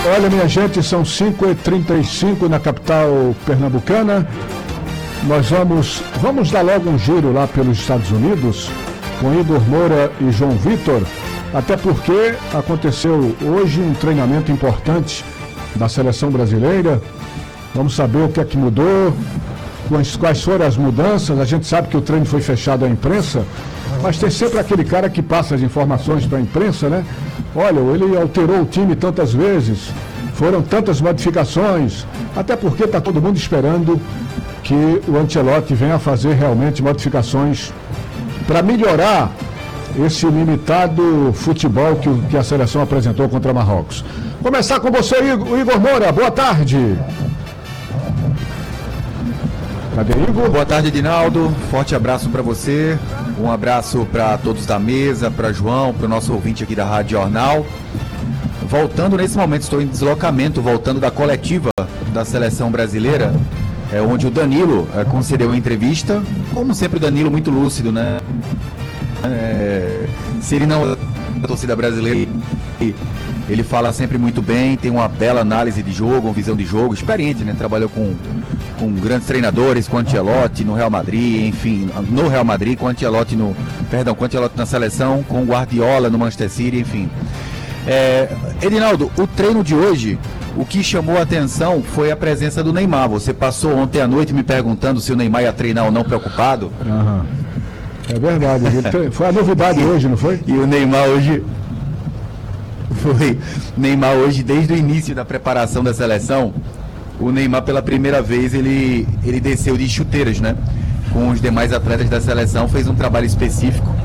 Olha, minha gente, são 5h35 na capital pernambucana. Nós vamos dar logo um giro lá pelos Estados Unidos com Igor Moura e João Vitor, até porque aconteceu hoje um treinamento importante da seleção brasileira. Vamos saber o que é que mudou, quais foram as mudanças. A gente sabe que o treino foi fechado à imprensa, mas tem sempre aquele cara que passa as informações para a imprensa, né? Olha, ele alterou o time tantas vezes, foram tantas modificações, até porque está todo mundo esperando que o Ancelotti venha fazer realmente modificações para melhorar esse limitado futebol que a seleção apresentou contra Marrocos. Começar com você, Igor Moura, boa tarde. Cadê Igor? Boa tarde, Edinaldo. Forte abraço para você. Um abraço para todos da mesa, para João, para o nosso ouvinte aqui da Rádio Jornal. Voltando nesse momento, estou em deslocamento, voltando da coletiva da seleção brasileira, onde o Danilo concedeu uma entrevista. Como sempre, o Danilo muito lúcido, né? Se ele não a torcida brasileira, ele fala sempre muito bem, tem uma bela análise de jogo, uma visão de jogo, experiente, né? Trabalhou com grandes treinadores, com Ancelotti no Real Madrid, enfim, no Real Madrid, com Ancelotti na seleção, com Guardiola no Manchester City, enfim. Edinaldo, o treino de hoje, o que chamou a atenção foi a presença do Neymar. Você passou ontem à noite me perguntando se o Neymar ia treinar ou não, preocupado. Uhum. É verdade, foi a novidade hoje, não foi? E o Neymar hoje... Neymar hoje, desde o início da preparação da seleção, o Neymar pela primeira vez ele desceu de chuteiras, né? Com os demais atletas da seleção, fez um trabalho específico